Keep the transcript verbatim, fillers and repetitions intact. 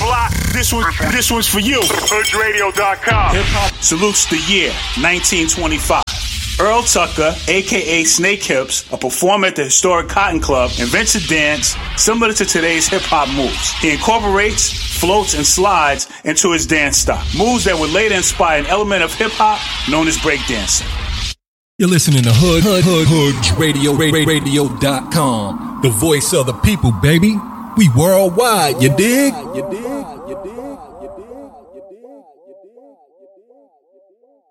block, this one, this one's for you. Hood Radio dot com. Hip hop salutes the year nineteen twenty-five. Earl Tucker, a k a. Snake Hips, a performer at the historic Cotton Club, invents a dance similar to today's hip-hop moves. He incorporates, floats, and slides into his dance style. Moves that would later inspire an element of hip-hop known as breakdancing. You're listening to Hood, Hood, Hood, Hood Radio, Radio dot com. The voice of the people, baby. We worldwide, you dig? You dig?